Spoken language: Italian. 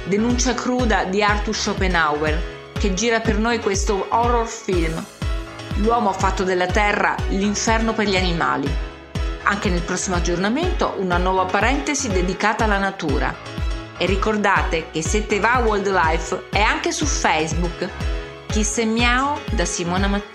denuncia cruda di Arthur Schopenhauer, che gira per noi questo horror film. L'uomo ha fatto della Terra l'inferno per gli animali. Anche nel prossimo aggiornamento una nuova parentesi dedicata alla natura. E ricordate che Sette Va Wildlife è anche su Facebook. Kiss e Miau da Simona Mattia.